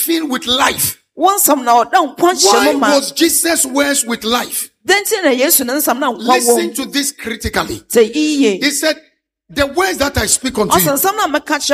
filled with life. Why was Jesus' words with life? Listen to this critically. He said, the words that I speak unto you